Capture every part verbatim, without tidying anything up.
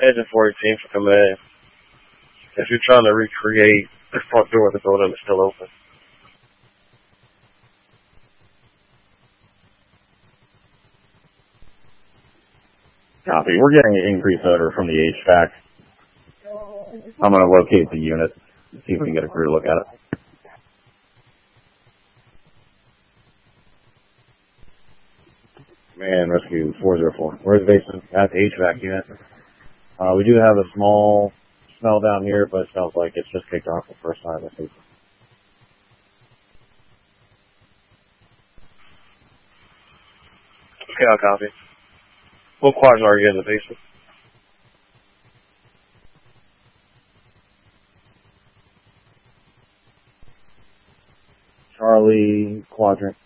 Engine four eighteen for command. If you're trying to recreate the front door of the building, it's still open. Copy. We're getting an increased odor from the H V A C. I'm going to locate the unit, see if we can get a crew to look at it. Man, Rescue four zero four. Where's the basement? At the H V A C unit. Uh, we do have a small smell down here, but it smells like it's just kicked off the first time, I think. Okay, I'll copy. What quadrant are you in the basement? Charlie quadrant.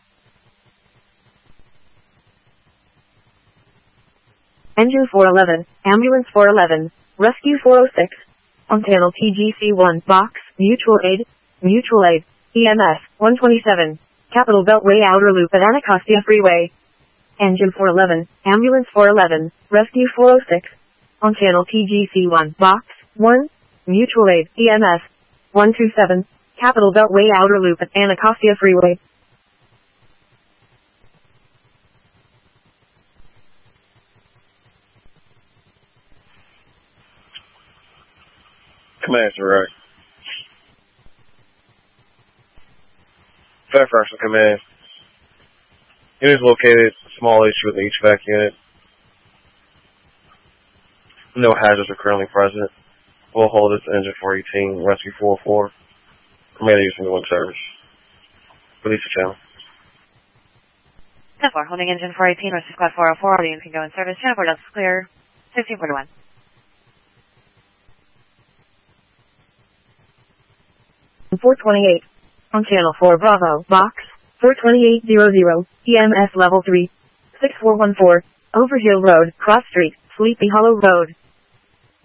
Engine four eleven, Ambulance four eleven, Rescue four oh six, on channel T G C one, box, mutual aid, mutual aid, E M S, one twenty-seven, Capital Beltway Outer Loop at Anacostia Freeway. Engine four eleven, Ambulance four eleven, Rescue four oh six, on channel T G C one, box, one, mutual aid, E M S, one twenty-seven, Capital Beltway Outer Loop at Anacostia Freeway. Command, right. Fairfax to command. Unit is located, small issue with the H V A C unit. No hazards are currently present. We'll hold this engine four eighteen, Rescue four oh four. Commander using the one service. Release the channel. ten four, holding engine four eighteen, Rescue Squad four oh four, all units can go in service. Channel four does clear. sixteen forty-one. four twenty-eight. On channel four Bravo, box, four twenty-eight hundred, E M S level three, six four one four, Overhill Road, Cross Street, Sleepy Hollow Road.